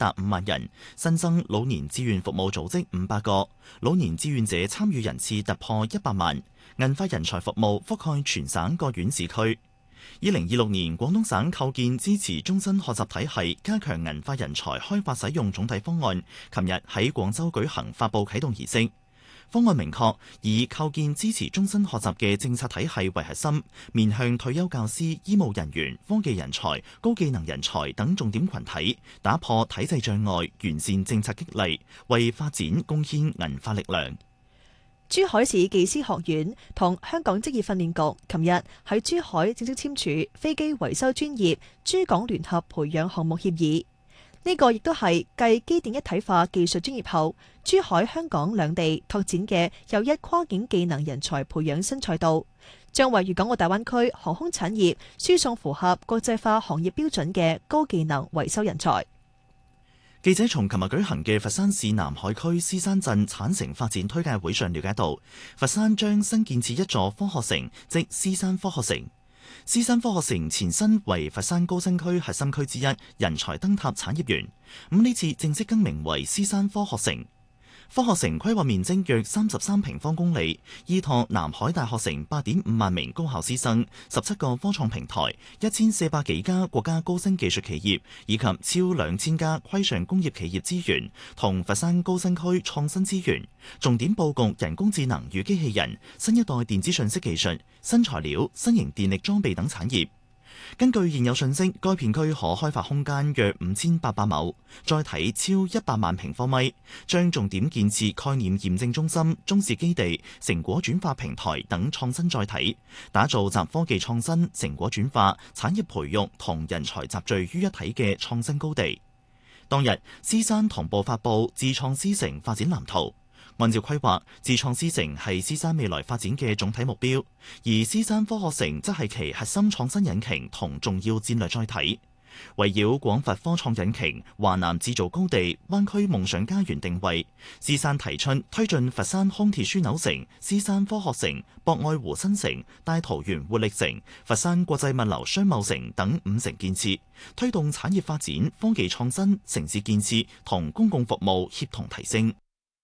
達5萬人，新增老年志願服務組織500個，老年志願者參與人次突破100萬，銀髮人才服務覆蓋全省各縣市區。2026年廣東省構建支持終身學習體系，加強銀髮人才開發使用總體方案，琴日喺廣州舉行發布啟動儀式。方案明確以構建支持終身學習嘅政策體系為核心，面向退休教師、醫務人員、科技人才、高技能人才等重點群體，打破體制障礙，完善政策激勵，為發展貢獻銀髮力量。 珠海市技師學院同香港職業訓練局琴日喺珠海正式簽署飛機維修專業珠港聯合培養項目協議。呢個亦都係繼機電一體化技術專業後，珠海、香港兩地拓展嘅又一跨境技能人才培養新賽道，將為粵港澳大灣區航空產業輸送符合國際化行業標準嘅高技能維修人才。 記者從琴日舉行嘅佛山市南海區獅山鎮產城發展推介會上了解到，佛山將新建設一座科學城，即獅山科學城。獅山科學城前身為佛山高新區核心區之一人才燈塔產業園，呢次正式更名為獅山科學城。科學城規劃面積約33平方公里，依託南海大學城8.5萬名高校師生、17個科創平台、1400幾家國家高新技術企業以及超2000家規上工業企業資源，同佛山高新區創新資源，重點佈局人工智能與機器人、新一代電子信息技術、新材料、新型電力裝備等產業。根據現有信息，該片區可開發空間約5800畝，載體超100萬平方米，將重點建設概念驗證中心、中試基地、成果轉化平台等創新載體，打造集科技創新、成果轉化、產業培育同人才集聚於一體嘅創新高地。當日，獅山同步發布智創獅城發展藍圖。按照規劃，智創獅城係獅山未來發展嘅總體目標，而獅山科學城則係其核心創新引擎同重要戰略載體。圍繞廣佛科創引擎、華南製造高地、灣區夢想家園定位，獅山提出推進佛山康鐵樞紐城、獅山科學城、博愛湖新城、大桃園活力城、佛山國際物流商貿城等5城建設，推動產業發展、科技創新、城市建設同公共服務協同提升。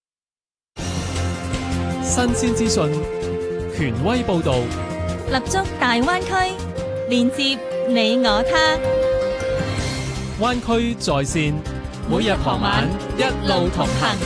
新鮮資訊，權威報導， 立足大灣區，連接你我他。 灣區在線，每日傍晚一路同行。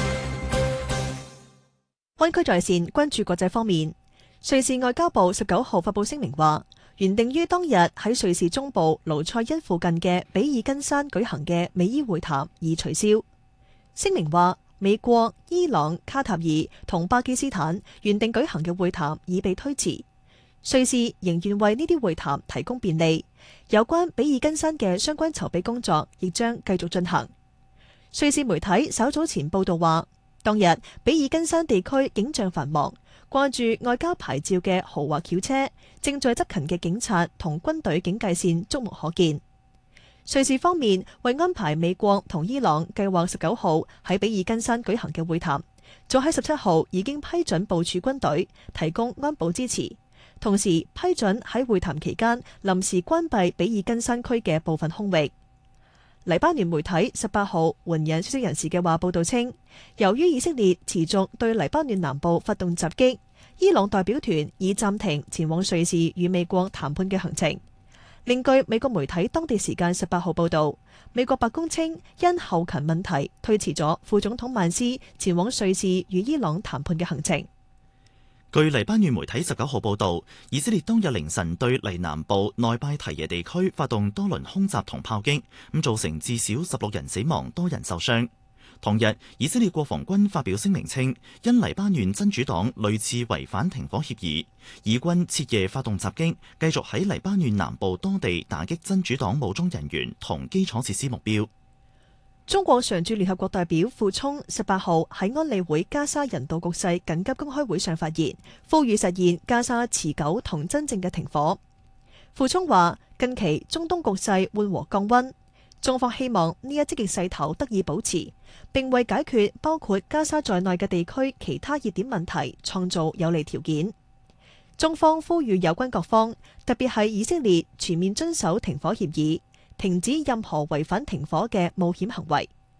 灣區在線關注國際方面，瑞士外交部19號發布聲明話，原定於當日喺瑞士中部盧塞恩附近嘅比爾根山舉行嘅美伊會談已取消。聲明話，美國、伊朗、卡塔爾同巴基斯坦原定舉行嘅會談已被推遲，瑞士仍然為呢啲會談提供便利。有關比爾根山嘅相關籌備工作亦將繼續進行。瑞士媒體稍早前報道話，當日比爾根山地區景象繁忙，掛住外交牌照嘅豪華轎車、正在執勤嘅警察同軍隊警戒線觸目可見。瑞士方面為安排美國同伊朗計劃19號喺比爾根山舉行嘅會談，早喺17號已經批准部署軍隊，提供安保支持，同時批准喺會談期間臨時關閉比爾根山區嘅部分空域。黎巴嫩媒體18號援引消息人士嘅話報道稱，由於以色列持續對黎巴嫩南部發動襲擊，伊朗代表團已暫停前往瑞士與美國談判嘅行程。另據美國媒體當地時間18號報導，美國白宮稱因後勤問題推遲咗副總統曼斯前往瑞士與伊朗談判嘅行程。 據黎巴嫩媒體19號報導，以色列當日凌晨對黎南部內拜提耶地區發動多輪空襲同炮擊，造成至少16人死亡，多人受傷。同日，以色列國防軍發表聲明稱，因黎巴嫩真主黨類似違反停火協議，以軍徹夜發動襲擊，繼續喺黎巴嫩南部多地打擊真主黨武裝人員同基礎設施目標。 中國常駐聯合國代表傅聰18號喺安理會加沙人道局勢緊急公開會上發言，呼籲實現加沙持久同真正嘅停火。傅聰話：近期中東局勢緩和降溫，中方希望呢一積極勢頭得以保持，並為解決包括加沙在內嘅地區其他熱點問題創造有利條件。中方呼籲有關各方，特別係以色列全面遵守停火協議，停止任何違反停火嘅冒險行為。